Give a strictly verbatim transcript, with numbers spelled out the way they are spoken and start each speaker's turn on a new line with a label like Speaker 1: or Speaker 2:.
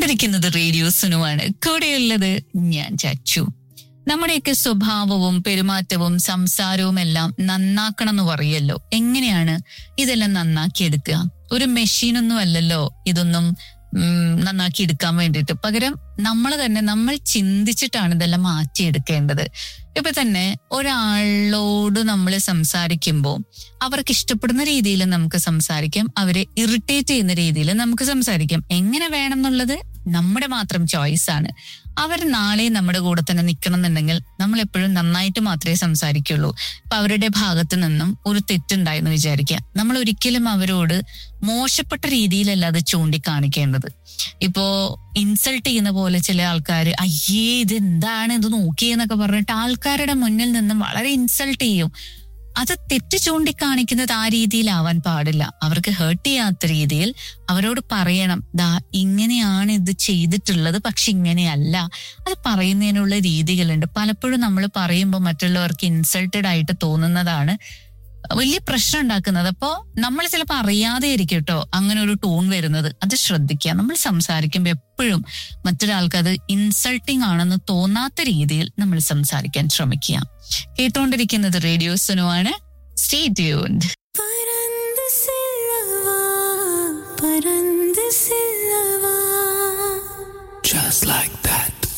Speaker 1: കേട്ടുകൊണ്ടിരിക്കുന്നത് റേഡിയോ സുനുവാണ്. കൂടെയുള്ളത് ഞാൻ ചച്ചു. നമ്മുടെയൊക്കെ സ്വഭാവവും പെരുമാറ്റവും സംസാരവും എല്ലാം നന്നാക്കണം എന്ന് പറയല്ലോ. എങ്ങനെയാണ് ഇതെല്ലാം നന്നാക്കിയെടുക്കുക? ഒരു മെഷീനൊന്നും അല്ലല്ലോ ഇതൊന്നും നന്നാക്കി എടുക്കാൻ വേണ്ടിയിട്ട്. പകരം നമ്മൾ തന്നെ നമ്മൾ ചിന്തിച്ചിട്ടാണ് ഇതെല്ലാം മാറ്റിയെടുക്കേണ്ടത്. ഇപ്പൊ തന്നെ ഒരാളോട് നമ്മൾ സംസാരിക്കുമ്പോൾ അവർക്ക് ഇഷ്ടപ്പെടുന്ന രീതിയിൽ നമുക്ക് സംസാരിക്കാം, അവരെ ഇറിറ്റേറ്റ് ചെയ്യുന്ന രീതിയിൽ നമുക്ക് സംസാരിക്കാം. എങ്ങനെ വേണം എന്നുള്ളത് നമ്മുടെ മാത്രം ചോയ്സ് ആണ്. അവർ നാളെ നമ്മുടെ കൂടെ തന്നെ നിൽക്കണം എന്നുണ്ടെങ്കിൽ നമ്മൾ എപ്പോഴും നന്നായിട്ട് മാത്രമേ സംസാരിക്കുള്ളൂ. ഇപ്പൊ അവരുടെ ഭാഗത്ത് നിന്നും ഒരു തെറ്റുണ്ടായെന്ന് വിചാരിക്കുക, നമ്മൾ ഒരിക്കലും അവരോട് മോശപ്പെട്ട രീതിയിലല്ല അത് ചൂണ്ടിക്കാണിക്കേണ്ടത്. ഇപ്പോ ഇൻസൾട്ട് ചെയ്യുന്ന പോലെ ചില ആൾക്കാർ അയ്യേ ഇത് എന്താണ് ഇത് നോക്കിയെന്നൊക്കെ പറഞ്ഞിട്ട് ആൾക്കാരുടെ മുന്നിൽ നിന്നും വളരെ ഇൻസൾട്ട് ചെയ്യും. അത് തെറ്റ് ചൂണ്ടിക്കാണിക്കുന്നത് ആ രീതിയിലാവാൻ പാടില്ല. അവർക്ക് ഹേർട്ട് ചെയ്യാത്ത രീതിയിൽ അവരോട് പറയണം, ദാ ഇങ്ങനെയാണ് ഇത് ചെയ്തിട്ടുള്ളത്, പക്ഷെ ഇങ്ങനെയല്ല. അത് പറയുന്നതിനുള്ള രീതികളുണ്ട്. പലപ്പോഴും നമ്മൾ പറയുമ്പോൾ മറ്റുള്ളവർക്ക് ഇൻസൾട്ടഡ് ആയിട്ട് തോന്നുന്നതാണ് വലിയ പ്രശ്നം ഉണ്ടാക്കുന്നത്. അപ്പോ നമ്മൾ ചിലപ്പോൾ അറിയാതെ ആയിരിക്കും കേട്ടോ അങ്ങനെ ഒരു ടോൺ വരുന്നത്. അത് ശ്രദ്ധിക്കുക. നമ്മൾ സംസാരിക്കുമ്പോൾ എപ്പോഴും മറ്റൊരാൾക്ക് അത് ഇൻസൾട്ടിങ് ആണെന്ന് തോന്നാത്ത രീതിയിൽ നമ്മൾ സംസാരിക്കാൻ ശ്രമിക്കുക. കേട്ടോണ്ടിരിക്കുന്നത് റേഡിയോ സുനുവാണ്. Stay tuned.